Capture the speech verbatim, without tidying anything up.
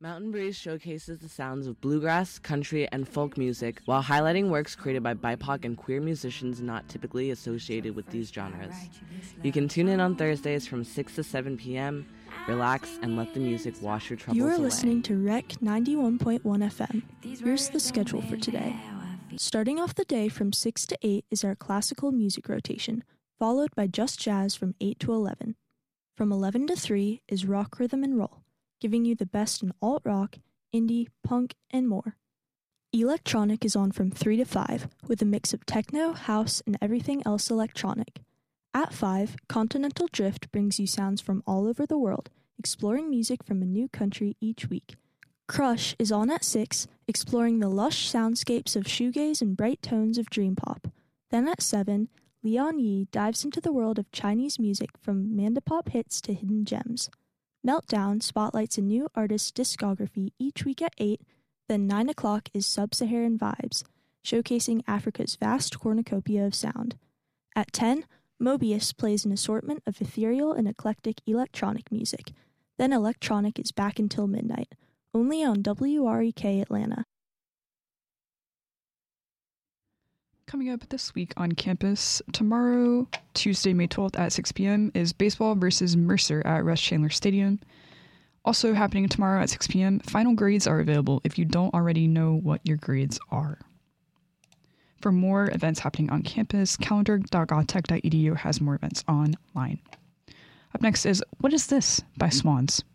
Mountain Breeze showcases the sounds of bluegrass, country, and folk music while highlighting works created by B I P O C and queer musicians not typically associated with these genres. You can tune in on Thursdays from six to seven p.m., relax, and let the music wash your troubles away. You are away. listening to Rec ninety-one point one F M. Here's the schedule for today. Starting off the day from six to eight is our classical music rotation, followed by Just Jazz from eight to eleven. From eleven to three is Rock, Rhythm, and Roll, giving you the best in alt-rock, indie, punk, and more. Electronic is on from three to five, with a mix of techno, house, and everything else electronic. At five, Continental Drift brings you sounds from all over the world, exploring music from a new country each week. Crush is on at six, exploring the lush soundscapes of shoegaze and bright tones of dream pop. Then at seven, Leon Yi dives into the world of Chinese music from mandopop hits to hidden gems. Meltdown spotlights a new artist's discography each week at eight, then nine o'clock is Sub-Saharan Vibes, showcasing Africa's vast cornucopia of sound. At ten, Mobius plays an assortment of ethereal and eclectic electronic music. Then electronic is back until midnight, only on W R E K Atlanta. Coming up this week on campus, tomorrow, Tuesday, May twelfth at six p.m. is baseball versus Mercer at Rush Chandler Stadium. Also happening tomorrow at six p.m., final grades are available if you don't already know what your grades are. For more events happening on campus, calendar dot godtech dot e d u has more events online. Up next is What Is This by Swans.